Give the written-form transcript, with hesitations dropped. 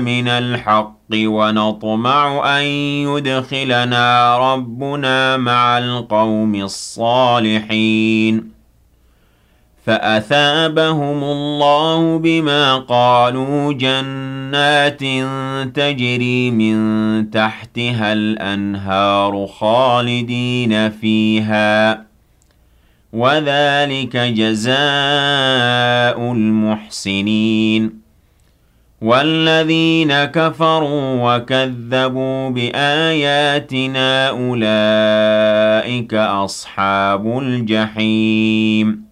من الحق ونطمع أن يدخلنا ربنا مع القوم الصالحين فأثابهم الله بما قالوا جنات تجري من تحتها الأنهار خالدين فيها وذلك جزاء المحسنين والذين كفروا وكذبوا بآياتنا أولئك أصحاب الجحيم